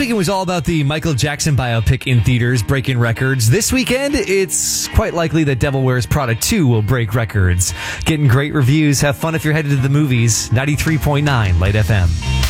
Weekend was all about the Michael Jackson biopic in theaters breaking records. This weekend, it's quite likely that Devil Wears Prada 2 will break records. Getting great reviews. Have fun if you're headed to the movies. 93.9 Light FM.